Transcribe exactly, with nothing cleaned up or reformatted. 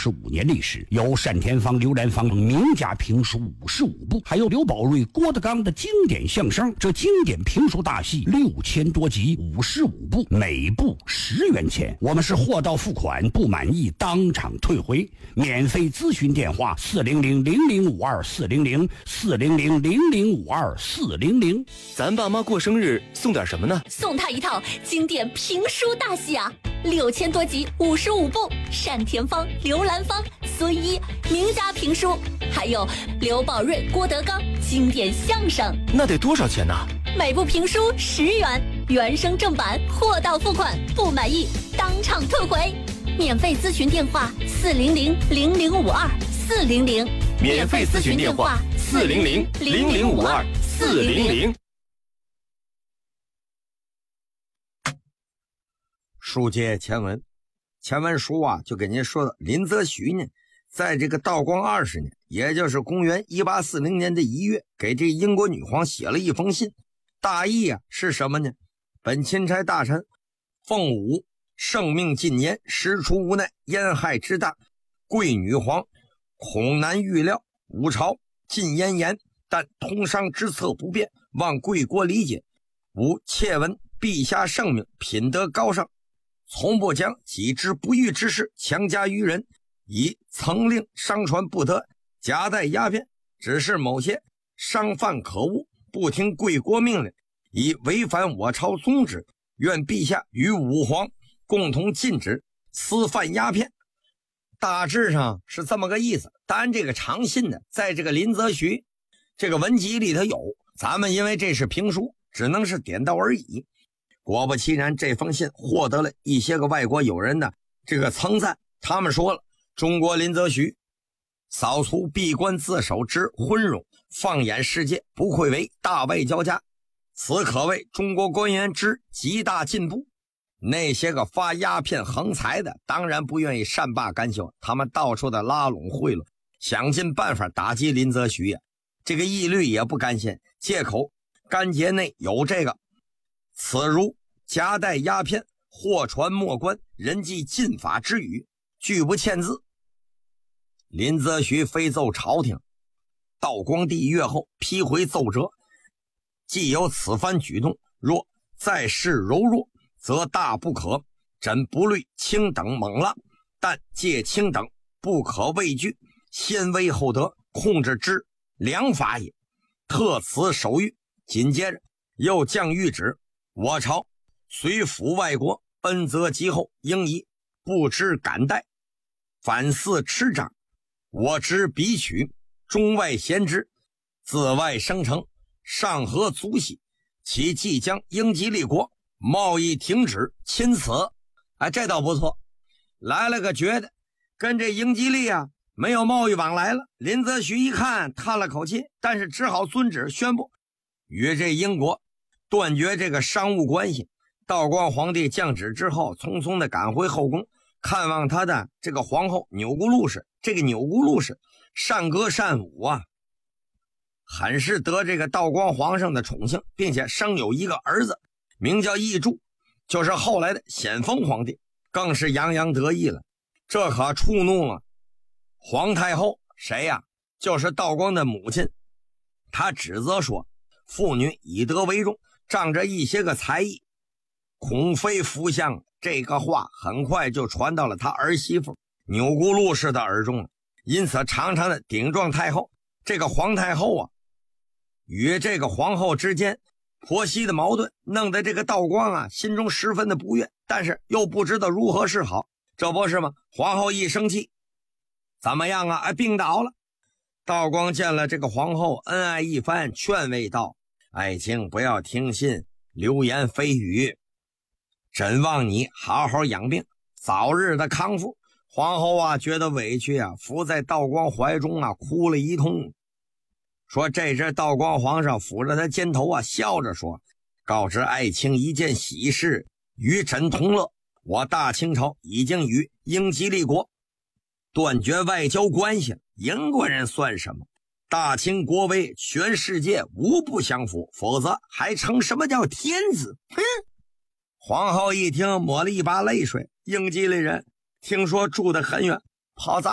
十五年历史，有单田芳、刘兰芳名家评书五十五部，还有刘宝瑞、郭德纲的经典相声。这经典评书大戏六千多集，五十五部，每部十元钱。我们是货到付款，不满意当场退回。免费咨询电话：四零零零零五二四零零四零零零零五二四零零。 咱爸妈过生日送点什么呢？ 送他一套经典评书大戏啊，六千多集，五十五部，单田芳、刘兰芳、孙一名家评书，还有刘宝瑞、郭德纲经典相声。 那得多少钱呢？ 每部评书十元，原声正版，货到付款，不满意当场退回。免费咨询电话：四零零零零五二四零零。 免费咨询电话：四零零零零五二四零零。 书接前文，前文书啊就给您说到林则徐呢，在这个道光二十年，也就是公元一八四零年的一月，给这英国女皇写了一封信。大意啊是什么呢？本钦差大臣奉武圣命近年，实出无奈，烟害之大，贵女皇恐难预料，吾朝尽焉言，但通商之策不便，望贵国理解。吾切闻陛下圣命，品德高尚，从不将己之不欲之事强加于人，以曾令商船不得夹带鸦片，只是某些商贩可恶，不听贵国命令，以违反我朝宗旨，愿陛下与武皇共同禁止私贩鸦片。大致上是这么个意思。当然这个长信呢，在这个林则徐这个文集里头有，咱们因为这是评书，只能是点到而已。果不其然，这封信获得了一些个外国友人的这个称赞。他们说了，中国林则徐扫除闭关自守之昏庸，放眼世界，不愧为大外交家，此可谓中国官员之极大进步。那些个发鸦片横财的当然不愿意善罢甘休，他们到处的拉拢贿赂，想尽办法打击林则徐呀。这个义律也不甘心，借口干节内有这个此如夹带鸦片，货船没关，人即禁法之语，拒不签字。林则徐飞奏朝廷，道光帝阅后批回奏折，既有此番举动，若再世柔弱，则大不可。朕不虑卿等猛浪，但借卿等不可畏惧，先威后德，控制之良法也。特此手谕。紧接着又降谕旨，我朝虽服外国，恩泽极厚，应以不知感戴，反似痴长。我知彼取中外贤之，自外生成，上合足喜，其即将英吉利国贸易停止，钦此。哎，这倒不错，来了个觉得跟这英吉利啊没有贸易往来了。林则徐一看叹了口气，但是只好遵旨宣布与这英国断绝这个商务关系。道光皇帝降旨之后，匆匆的赶回后宫，看望他的这个皇后钮钴禄氏。这个钮钴禄氏善歌善舞啊，很是得这个道光皇上的宠幸，并且生有一个儿子，名叫奕柱，就是后来的咸丰皇帝，更是洋洋得意了。这可触怒了皇太后，谁呀？就是道光的母亲。他指责说，妇女以德为重，仗着一些个才艺，恐非福相。这个话很快就传到了他儿媳妇钮钴禄氏的耳中了，因此常常的顶撞太后。这个皇太后啊，与这个皇后之间婆媳的矛盾，弄得这个道光啊心中十分的不悦，但是又不知道如何是好。这不是吗？皇后一生气，怎么样啊？哎，病倒了。道光见了这个皇后，恩爱一番，劝慰道：爱卿不要听信流言蜚语，朕望你好好养病，早日的康复。皇后啊觉得委屈啊，伏在道光怀中啊哭了一通。说这时道光皇上抚着他肩头啊，笑着说：告知爱卿一件喜事，与朕同乐。我大清朝已经与英吉利国断绝外交关系了，英国人算什么？大清国威，全世界无不降服，否则还称什么叫天子？哼！皇后一听，抹了一把泪水。英吉利人听说住得很远，跑咱